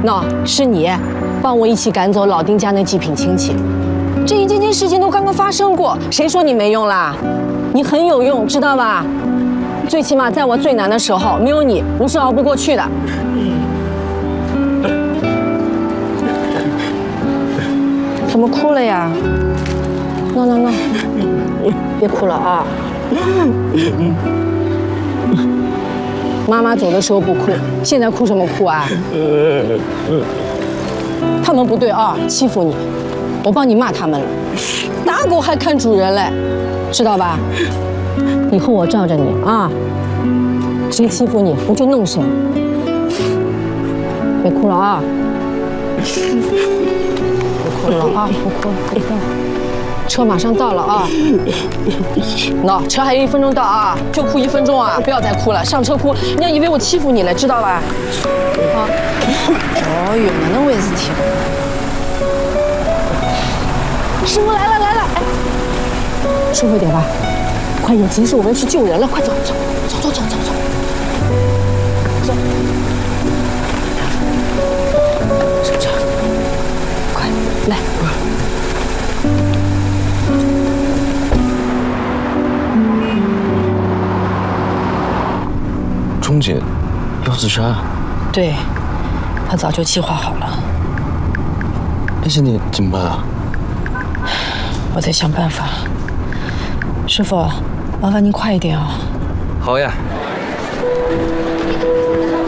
喏，是你帮我一起赶走老丁家那极品亲戚，这一件件事情都刚刚发生过，谁说你没用啦？你很有用，知道吧？最起码在我最难的时候，没有你，我是熬不过去的。怎么哭了呀？喏，别哭了啊！妈妈走的时候不哭，现在哭什么哭啊？他们不对啊，欺负你，我帮你骂他们了。打狗还看主人嘞，知道吧？以后我罩着你啊，谁欺负你我就弄谁。别哭了啊！别哭了啊！不哭了，不哭了。车马上到了啊！喏，车还有1分钟到啊，就哭1分钟啊！不要再哭了，上车哭，人家以为我欺负你了，知道吧？啊！哦哟，哪能回事体？师傅来了！哎，舒服点吧，快有急事，我们去救人了，快走！走！上车，快来！ 钟姐要自杀？ 对，她早就计划好了。 那现在怎么办啊？ 我在想办法。师傅，麻烦您快一点啊！ 好呀。